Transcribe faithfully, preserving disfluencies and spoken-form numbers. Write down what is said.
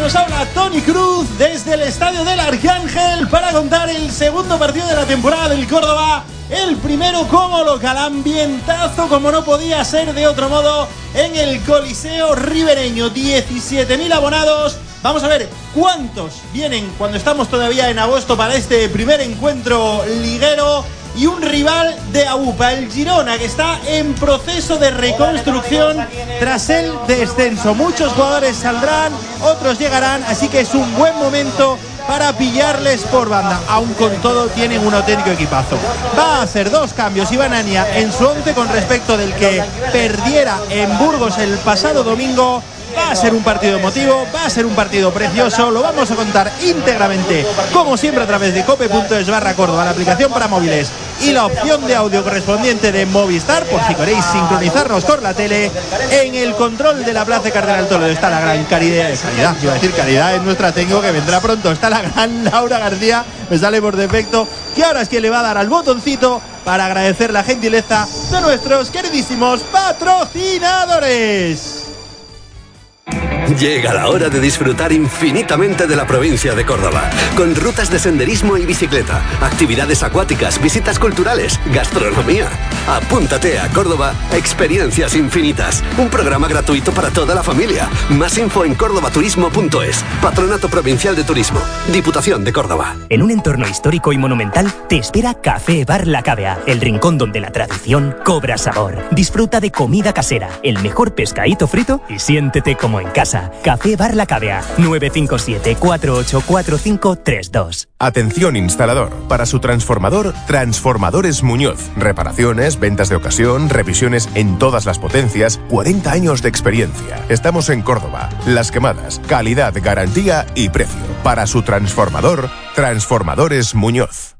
os habla Tony Cruz desde el Estadio del Arcángel para contar el segundo partido de la temporada del Córdoba. El primero como local, ambientazo como no podía ser de otro modo en el Coliseo ribereño. diecisiete mil abonados. Vamos a ver cuántos vienen cuando estamos todavía en agosto para este primer encuentro liguero. Y un rival de AUPA, el Girona, que está en proceso de reconstrucción tras el descenso. Muchos jugadores saldrán, otros llegarán, así que es un buen momento para pillarles por banda. Aún con todo tienen un auténtico equipazo. Va a hacer dos cambios Iván Ania en su once con respecto del que perdiera en Burgos el pasado domingo. Va a ser un partido emotivo, va a ser un partido precioso, lo vamos a contar íntegramente, como siempre, a través de cope punto es barra Córdoba, la aplicación para móviles y la opción de audio correspondiente de Movistar, por si queréis sincronizarnos con la tele. En el control de la Plaza Cardenal Toledo está la gran caridad, caridad, iba a decir caridad, es nuestra tengo que vendrá pronto, está la gran Laura García, me sale por defecto, que ahora es quien le va a dar al botoncito para agradecer la gentileza de nuestros queridísimos patrocinadores. Llega la hora de disfrutar infinitamente de la provincia de Córdoba, con rutas de senderismo y bicicleta, actividades acuáticas, visitas culturales, gastronomía. Apúntate a Córdoba Experiencias Infinitas, un programa gratuito para toda la familia. Más info en cordobaturismo punto es. Patronato Provincial de Turismo, Diputación de Córdoba. En un entorno histórico y monumental te espera Café Bar La Cavea, el rincón donde la tradición cobra sabor. Disfruta de comida casera, el mejor pescadito frito y siéntete como en casa. Café Bar La Cavea, nueve cinco siete, cuatro ocho cuatro cinco tres dos. Atención instalador, para su transformador, Transformadores Muñoz. Reparaciones, ventas de ocasión, revisiones en todas las potencias, cuarenta años de experiencia. Estamos en Córdoba. Las Quemadas, calidad, garantía y precio. Para su transformador, Transformadores Muñoz.